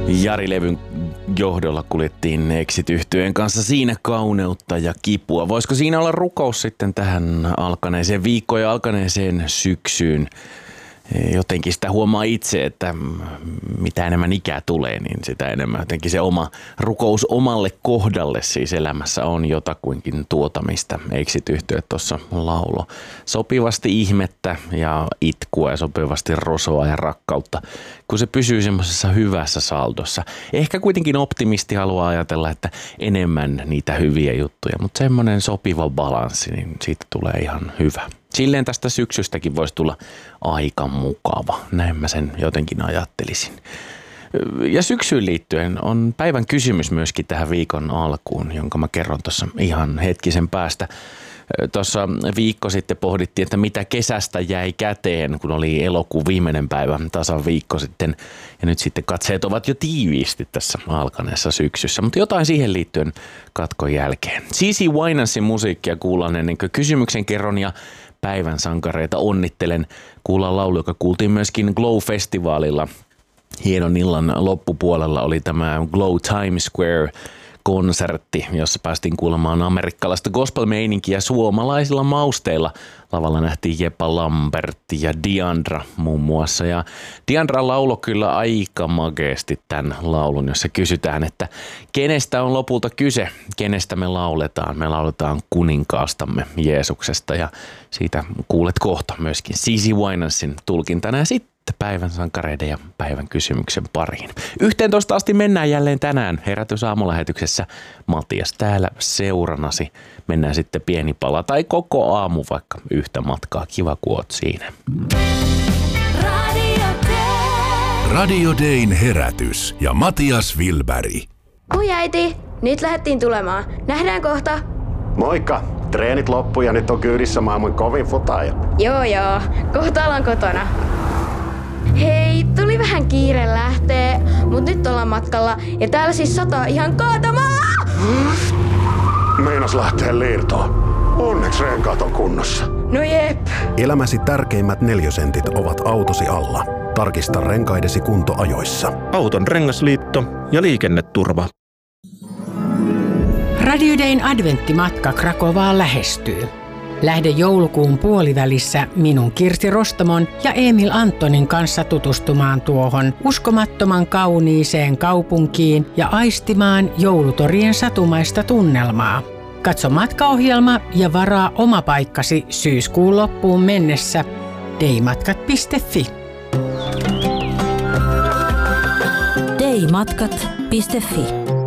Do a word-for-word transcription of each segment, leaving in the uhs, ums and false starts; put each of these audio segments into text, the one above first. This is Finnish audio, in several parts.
Jari-levyn johdolla kuljettiin Exit-yhtyeen kanssa siinä kauneutta ja kipua. Voisiko siinä olla rukous sitten tähän alkaneeseen viikkoon ja alkaneeseen syksyyn? Jotenkin sitä huomaa itse, että mitä enemmän ikää tulee, niin sitä enemmän jotenkin se oma rukous omalle kohdalle siis elämässä on jotakuinkin tuota, mistä Exit-yhtye tuossa laulo. Sopivasti ihmettä ja itkua ja sopivasti rosoa ja rakkautta, kun se pysyy semmoisessa hyvässä saldossa. Ehkä kuitenkin optimisti haluaa ajatella, että enemmän niitä hyviä juttuja, mutta semmoinen sopiva balanssi, niin siitä tulee ihan hyvä. Silleen tästä syksystäkin voisi tulla aika mukava, näin mä sen jotenkin ajattelisin. Ja syksyyn liittyen on päivän kysymys myöskin tähän viikon alkuun, jonka mä kerron tuossa ihan hetkisen päästä. Tuossa viikko sitten pohdittiin, että mitä kesästä jäi käteen, kun oli elokuun viimeinen päivä tasan viikko sitten. Ja nyt sitten katseet ovat jo tiiviisti tässä alkaneessa syksyssä, mutta jotain siihen liittyen katkon jälkeen. C C Winansin musiikkia kuullaan ennen kuin kysymyksen kerron ja päivän sankareita onnittelen. Kuullaan laulu, joka kuultiin myöskin Glow-festivaalilla. Hienon illan loppupuolella oli tämä Glow Times Square konsertti, jossa päästiin kuulemaan amerikkalaista gospel-meininkiä suomalaisilla mausteilla. Lavalla nähtiin Jeppa Lambertti ja Diandra muun muassa. Ja Diandra laulo kyllä aika mageesti tämän laulun, jossa kysytään, että kenestä on lopulta kyse, kenestä me lauletaan. Me lauletaan kuninkaastamme Jeesuksesta ja siitä kuulet kohta myöskin C C Winansin tulkintana ja sitten päivän sankareiden ja päivän kysymyksen pariin. yhteentoista asti mennään jälleen tänään Herätys-aamulähetyksessä. Matias täällä seuranasi. Mennään sitten pieni pala tai koko aamu vaikka yhtä matkaa. Kiva kun oot siinä. Radio Day. Radio Dayn herätys ja Matias Wilberg. Oi äiti, nyt lähdettiin tulemaan. Nähdään kohta. Moikka! Treenit loppu ja nyt on kyydissä maailman kovin futaaja. Joo joo, kohta ollaan kotona. Hei, tuli vähän kiire lähtee, mut nyt ollaan matkalla ja täällä siis sataa ihan kaatamalla! Meinas lähtee liirtoon. Onneksi renkaat on kunnossa. No jep. Elämäsi tärkeimmät neliösentit ovat autosi alla. Tarkista renkaidesi kunto ajoissa. Auton rengasliitto ja liikenneturva. Radio Dayn adventtimatka Krakovaan lähestyy. Lähde joulukuun puolivälissä minun Kirsi Rostamon ja Emil Antonin kanssa tutustumaan tuohon uskomattoman kauniiseen kaupunkiin ja aistimaan joulutorien satumaista tunnelmaa. Katso matkaohjelma ja varaa oma paikkasi syyskuun loppuun mennessä daymatkat piste fi. daymatkat piste fi.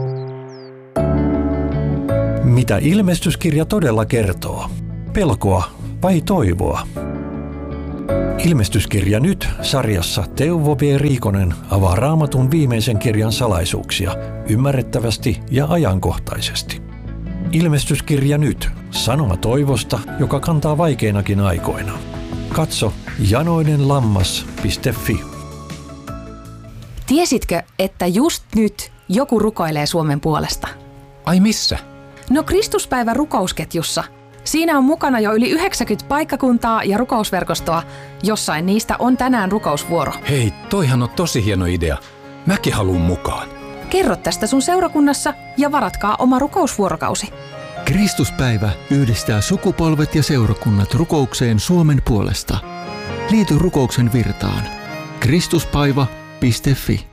Mitä ilmestyskirja todella kertoo? Pelkoa vai toivoa? Ilmestyskirja nyt -sarjassa Teuvo B. Riikonen avaa Raamatun viimeisen kirjan salaisuuksia ymmärrettävästi ja ajankohtaisesti. Ilmestyskirja nyt -sanoma toivosta, joka kantaa vaikeinakin aikoina. Katso janoinenlammas piste fi. Tiesitkö, että just nyt joku rukoilee Suomen puolesta? Ai missä? No Kristuspäivä rukousketjussa. Siinä on mukana jo yli yhdeksänkymmentä paikkakuntaa ja rukousverkostoa. Jossain niistä on tänään rukousvuoro. Hei, toihan on tosi hieno idea. Mäkin haluun mukaan. Kerro tästä sun seurakunnassa ja varatkaa oma rukousvuorokausi. Kristuspäivä yhdistää sukupolvet ja seurakunnat rukoukseen Suomen puolesta. Liity rukouksen virtaan. Kristuspaiva piste fi.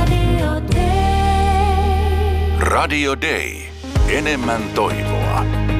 Radio Day. Enemmän toivoa.